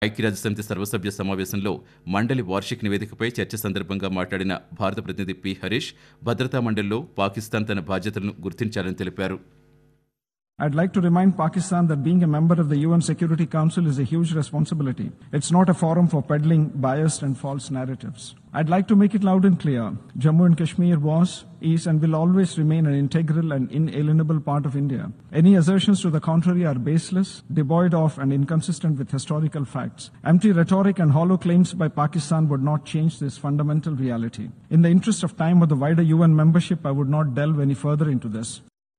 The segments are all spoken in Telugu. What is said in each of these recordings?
ఐక్యరాజ్యసమితి సర్వసభ్య సమావేశంలో మండలి వార్షిక నివేదికపై చర్చ సందర్భంగా మాట్లాడిన భారత ప్రతినిధి పి హరీష్ భద్రతా మండలిలో పాకిస్తాన్ తన బాధ్యతలను గుర్తించాలని తెలిపారు. I'd like to remind Pakistan that being a member of the UN Security Council is a huge responsibility. It's not a forum for peddling biased and false narratives. I'd like to make it loud and clear. Jammu and Kashmir was, is and will always remain an integral and inalienable part of India. Any assertions to the contrary are baseless, devoid of and inconsistent with historical facts. Empty rhetoric and hollow claims by Pakistan would not change this fundamental reality. In the interest of time of the wider UN membership, I would not delve any further into this.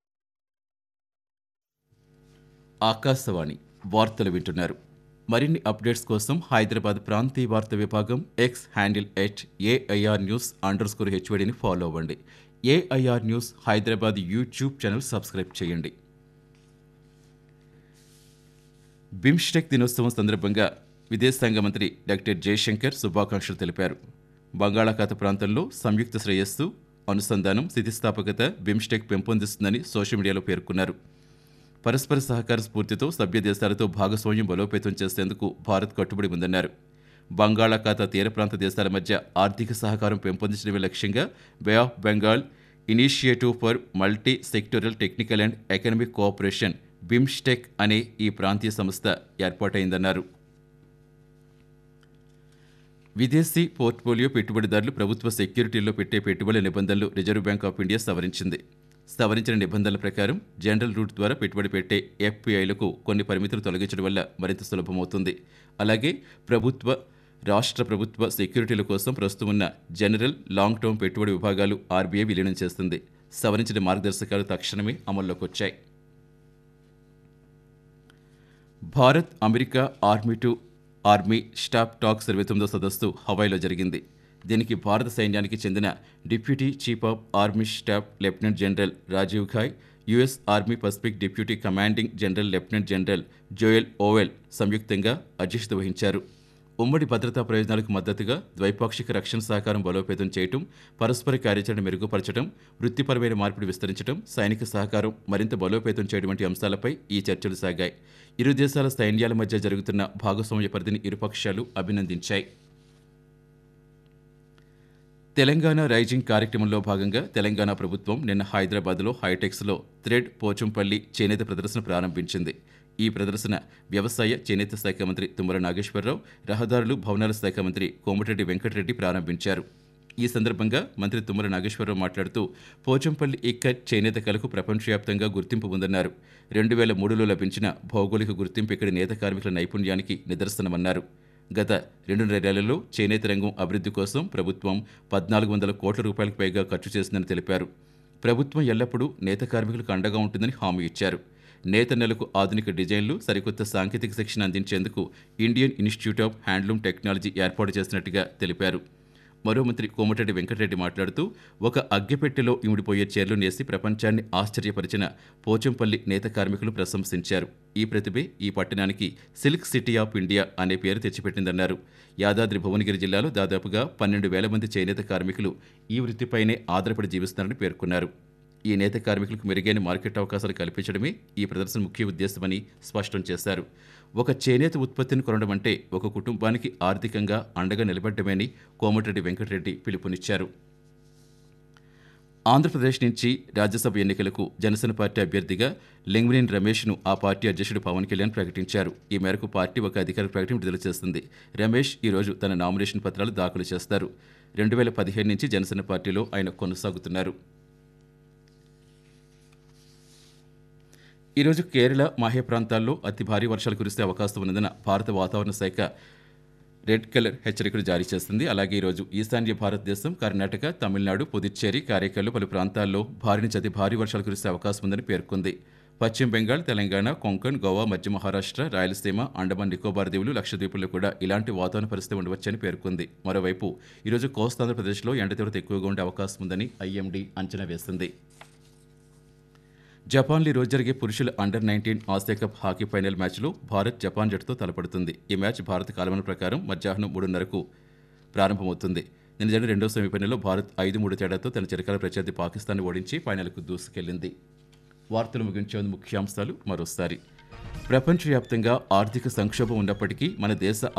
Akashvani వార్తలు వింటున్నారు. మరిన్ని అప్డేట్స్ కోసం హైదరాబాద్ ప్రాంతీయ వార్తా విభాగం ఎక్స్ హ్యాండిల్ @AIRnews_HVDని ఫాలో అవ్వండి. AIR news Hyderabad YouTube channel subscribe చేయండి. బిమ్స్టెక్ దినోత్సవం సందర్భంగా విదేశాంగ మంత్రి డాక్టర్ జయశంకర్ శుభాకాంక్షలు తెలిపారు. బంగాళాఖాత ప్రాంతంలో సంయుక్త శ్రేయస్సు, అనుసంధానం, స్థితిస్థాపకత బిమ్స్టెక్ పెంపొందిస్తుందని సోషల్ మీడియాలో పేర్కొన్నారు. పరస్పర సహకార స్ఫూర్తితో సభ్య దేశాలతో భాగస్వామ్యం బలోపేతం చేసేందుకు భారత్ కట్టుబడి ఉందన్నారు. బంగాళాఖాత తీర ప్రాంత దేశాల మధ్య ఆర్థిక సహకారం పెంపొందించడమే లక్ష్యంగా బే of Bengal initiative for multi sectoral technical and economic cooperation BIMSTEC అనే ఈ ప్రాంతీయ సంస్థ ఏర్పాటైందన్నారు. విదేశీ పోర్ట్ఫోలియో పెట్టుబడిదారులు ప్రభుత్వ సెక్యూరిటీల్లో పెట్టే పెట్టుబడుల నిబంధనలు రిజర్వ్ బ్యాంక్ ఆఫ్ ఇండియా సవరించింది. సవరించిన నిబంధనల ప్రకారం జనరల్ రూట్ ద్వారా పెట్టుబడి పెట్టే ఎఫ్పిఐలకు కొన్ని పరిమితులు తొలగించడం వల్ల మరింత సులభమవుతుంది. అలాగే రాష్ట్ర ప్రభుత్వ సెక్యూరిటీల కోసం ప్రస్తుతం ఉన్న జనరల్ లాంగ్ టర్మ్ పెట్టుబడి విభాగాలు ఆర్బీఐ విలీనం చేస్తుంది. సవరించిన మార్గదర్శకాలు తక్షణమే అమల్లోకి వచ్చాయి. Bharat America army to army staff talk 29వ సదస్సు హవాయిలో జరిగింది. దీనికి భారత సైన్యానికి చెందిన deputy chief of army staff lieutenant general Rajiv Ghai, US army Pacific deputy commanding general lieutenant general Joel oval సంయుక్తంగా అధ్యక్షత వహించారు. ఉమ్మడి భద్రతా ప్రయోజనాలకు మద్దతుగా ద్వైపాక్షిక రక్షణ సహకారం బలోపేతం చేయటం, పరస్పర కార్యాచరణ మెరుగుపరచడం, వృత్తిపరమైన మార్పిడి విస్తరించడం, సైనిక సహకారం మరింత బలోపేతం చేయడం వంటి అంశాలపై ఈ చర్చలు సాగాయి. ఇరు దేశాల సైన్యాల మధ్య జరుగుతున్న భాగస్వామ్య పరిధిని ఇరుపక్షాలు అభినందించాయి. తెలంగాణ రైజింగ్ కార్యక్రమంలో భాగంగా తెలంగాణ ప్రభుత్వం నిన్న హైదరాబాద్లో హైటెక్స్లో థ్రెడ్ పోచంపల్లి చేనేత ప్రదర్శన ప్రారంభించింది. ఈ ప్రదర్శన వ్యవసాయ చేనేత శాఖ మంత్రి తుమ్మల నాగేశ్వరరావు, రహదారులు భవనాల శాఖ మంత్రి కోమటిరెడ్డి వెంకటరెడ్డి ప్రారంభించారు. ఈ సందర్భంగా మంత్రి తుమ్మల నాగేశ్వరరావు మాట్లాడుతూ పోచంపల్లి ఇక్కత్ చేనేత కళకు ప్రపంచవ్యాప్తంగా గుర్తింపు ఉందన్నారు. 2003లో లభించిన భౌగోళిక గుర్తింపు ఇక్కడి నేత కార్మికుల నైపుణ్యానికి నిదర్శనమన్నారు. గత 2.5 ఏళ్లలో చేనేత రంగం అభివృద్ధి కోసం ప్రభుత్వం 1,400 కోట్ల రూపాయలకు పైగా ఖర్చు చేసిందని తెలిపారు. ప్రభుత్వం ఎల్లప్పుడూ నేత కార్మికులకు అండగా ఉంటుందని హామీ ఇచ్చారు. నేత నెలకు ఆధునిక డిజైన్లు, సరికొత్త సాంకేతిక శిక్షణ అందించేందుకు Indian institute of handloom technology ఏర్పాటు చేసినట్టుగా తెలిపారు. మరో మంత్రి కోమటిరెడ్డి వెంకటరెడ్డి మాట్లాడుతూ ఒక అగ్గెపెట్టెలో ఇమిడిపోయే చీరలు నేసి ప్రపంచాన్ని ఆశ్చర్యపరిచిన పోచంపల్లి నేత కార్మికులు ప్రశంసించారు. ఈ ప్రతిభే ఈ పట్టణానికి సిల్క్ సిటీ ఆఫ్ ఇండియా అనే పేరు తెచ్చిపెట్టిందన్నారు. యాదాద్రి భువనగిరి జిల్లాలో దాదాపుగా 12,000 మంది చేనేత కార్మికులు ఈ వృత్తిపైనే ఆధారపడి జీవిస్తున్నారని పేర్కొన్నారు. ఈ నేత కార్మికులకు మెరుగైన మార్కెట్ అవకాశాలు కల్పించడమే ఈ ప్రదర్శన ముఖ్య ఉద్దేశమని స్పష్టం చేశారు. ఒక చేనేత ఉత్పత్తిని కొనడం అంటే ఒక కుటుంబానికి ఆర్థికంగా అండగా నిలబడ్డమని కోమటిరెడ్డి వెంకటరెడ్డి పిలుపునిచ్చారు. ఆంధ్రప్రదేశ్ నుంచి రాజ్యసభ ఎన్నికలకు జనసేన పార్టీ అభ్యర్థిగా లింగమనేని రమేష్ను ఆ పార్టీ అధ్యక్షుడు పవన్ కళ్యాణ్ ప్రకటించారు. ఈ మేరకు పార్టీ ఒక అధికారిక ప్రకటన విడుదల చేస్తుంది. రమేష్ ఈరోజు తన నామినేషన్ పత్రాలు దాఖలు చేస్తారు. 2015 నుంచి జనసేన పార్టీలో ఆయన కొనసాగుతున్నారు. ఈరోజు కేరళ, మాహే ప్రాంతాల్లో అతి భారీ వర్షాలు కురిసే అవకాశం ఉన్నందున భారత వాతావరణ శాఖ రెడ్ కలర్ హెచ్చరికలు జారీ చేస్తుంది. అలాగే ఈరోజు ఈశాన్య భారతదేశం, కర్ణాటక, తమిళనాడు, పుదుచ్చేరి, కారైకాల్లో పలు ప్రాంతాల్లో భారీ నుంచి అతి భారీ వర్షాలు కురిసే అవకాశం ఉందని పేర్కొంది. పశ్చిమ బెంగాల్, తెలంగాణ, కొంకణ్, గోవా, మధ్య మహారాష్ట్ర, రాయలసీమ, అండమాన్ నికోబార్ దీవులు, లక్షద్వీపుల్లో కూడా ఇలాంటి వాతావరణ పరిస్థితి ఉండవచ్చని పేర్కొంది. మరోవైపు ఈరోజు కోస్తాంధ్రప్రదేశ్లో ఎండ తీవ్రత ఎక్కువగా ఉండే అవకాశం ఉందని ఐఎండీ అంచనా వేసింది. జపాన్లో ఈరోజు జరిగే పురుషుల under-19 Asia cup hockey final మ్యాచ్లో భారత్ జపాన్ జట్టుతో తలపడుతుంది. ఈ మ్యాచ్ భారత కాలమాన ప్రకారం మధ్యాహ్నం 3:30కు ప్రారంభమవుతుంది. నిన్న జరిగిన రెండో సెమీఫైనల్లో భారత్ 5-3 తేడాతో తన చిరకాల ప్రత్యర్థి పాకిస్తాన్ ఓడించి ఫైనల్కు దూసుకెళ్లింది. వార్తలు ముగించే ముఖ్యాంశాలు మరోసారి. ప్రపంచవ్యాప్తంగా ఆర్థిక సంక్షోభం ఉన్నప్పటికీ మన దేశ